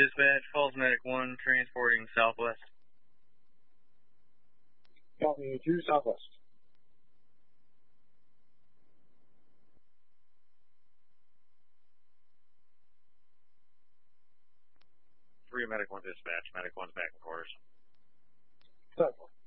Dispatch, Falls Medic 1, transporting southwest. Copy 2 southwest. Medic 1 dispatch. Medic 1's back in quarters. Southwest.